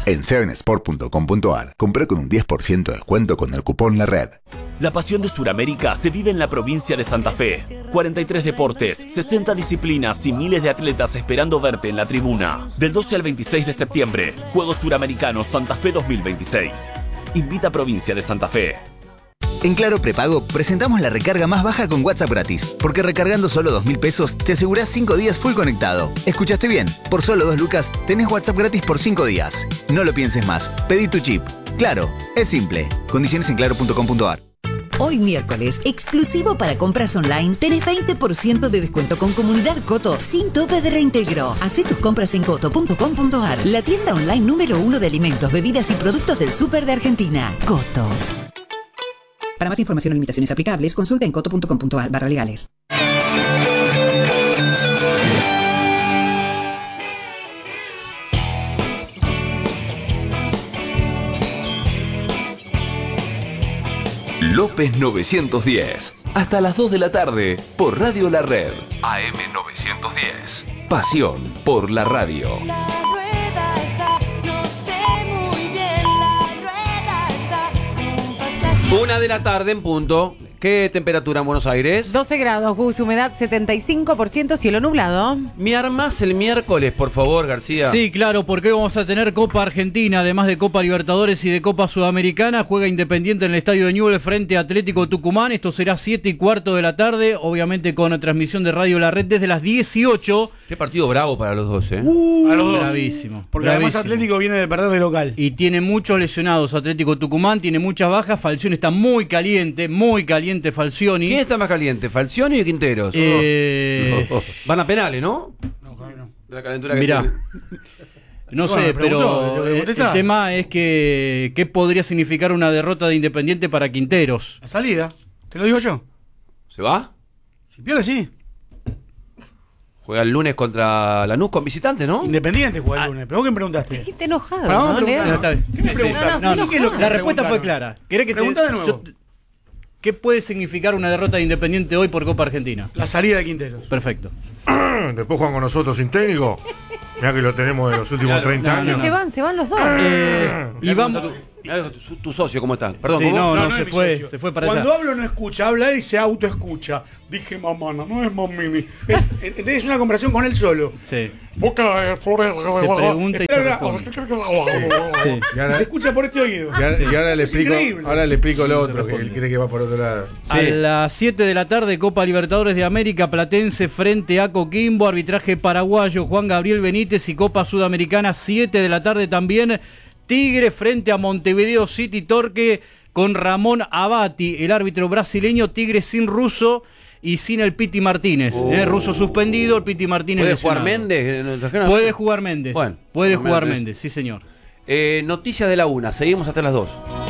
En 7sport.com.ar, compré con un 10% de descuento con el cupón La Red. La pasión de Sudamérica se vive en la provincia de Santa Fe. 43 deportes, 60 disciplinas y miles de atletas esperando verte en la tribuna. Del 12 al 26 de septiembre, Juegos Suramericanos Santa Fe 2026. Invita a Provincia de Santa Fe. En Claro Prepago presentamos la recarga más baja con WhatsApp gratis, porque recargando solo 2.000 pesos te asegurás 5 días full conectado. ¿Escuchaste bien? Por solo 2 lucas tenés WhatsApp gratis por 5 días. No lo pienses más, pedí tu chip. Claro, es simple. Condiciones en claro.com.ar. Hoy miércoles, exclusivo para compras online, tenés 20% de descuento con Comunidad Coto sin tope de reintegro. Hacé tus compras en coto.com.ar, la tienda online número 1 de alimentos, bebidas y productos del súper de Argentina. Coto. Para más información o limitaciones aplicables, consulta en coto.com.ar/legales. López 910. Hasta las 2 de la tarde por Radio La Red. AM 910. Pasión por la radio. Una de la tarde en punto. ¿Qué temperatura en Buenos Aires? 12 grados, Gus, humedad 75%, cielo nublado. ¿Me armás el miércoles, por favor, García? Sí, claro, porque hoy vamos a tener Copa Argentina, además de Copa Libertadores y de Copa Sudamericana. Juega Independiente en el estadio de Newell's frente a Atlético Tucumán. Esto será 7:15 de la tarde, obviamente con transmisión de Radio La Red desde las 18. Qué partido bravo para los dos, ¿eh? A los dos. Bravísimo. Porque bravísimo. además Atlético viene de perder de local. Y tiene muchos lesionados. Atlético Tucumán tiene muchas bajas. Falcioni está muy caliente Falcioni. ¿Quién está más caliente, Falcioni o Quinteros? Van a penales, ¿no? No. La calentura que Mirá. tiene. No Bueno, sé, pero el contestá. tema es que ¿qué podría significar una derrota de Independiente para Quinteros? La salida, te lo digo yo. ¿Se va? Si pierde, sí. Juega el lunes contra Lanús con visitante, ¿no? Independiente juega el lunes. ¿Pero vos qué me preguntaste? ¿Qué te enojado? Pero vos ¿no, me Leo? No, está bien. ¿Qué me preguntaste? No, ¿Qué es lo que la me respuesta fue preguntaron? clara. ¿Querés que Preguntá de nuevo. ¿Qué puede significar una derrota de Independiente hoy por Copa Argentina? La salida de Quinteros. Perfecto. Después juegan con nosotros sin técnico. Mirá que lo tenemos de los últimos 30 Que años. se van los dos. Y vamos. Tu socio, ¿cómo está? Perdón, Sí, ¿cómo? no, es se mi fue, socio. se fue para Cuando allá. hablo no escucha, habla él y se autoescucha. Dije mamá, no es mamimi. Es una conversación con él solo. Sí. Boca Flores. Se pregunta y se responde. Sí. Y ahora, Se escucha por este oído. y ahora le Es explico, increíble. ahora le explico lo otro, que él cree que va por otro lado. A las 7 de la tarde, Copa Libertadores de América, Platense frente a Coquimbo, arbitraje paraguayo, Juan Gabriel Benítez, y Copa Sudamericana, 7 de la tarde también, Tigre frente a Montevideo City Torque, con Ramón Abati, el árbitro brasileño. Tigre sin Russo y sin el Piti Martínez. Russo suspendido, el Piti Martínez ¿Puede lesionado. jugar Méndez? Puede jugar Méndez. Bueno, puede por lo jugar menos Méndez, sí señor. Noticias de la una. Seguimos hasta las 2.